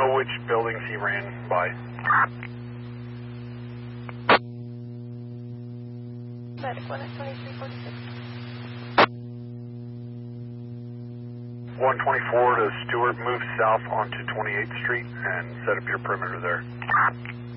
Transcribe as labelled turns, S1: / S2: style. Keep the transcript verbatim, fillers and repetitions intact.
S1: know which buildings he ran by.
S2: Medic one at twenty-three forty-six.
S1: one twenty-four to Stewart, move south onto twenty-eighth Street and set up your perimeter there.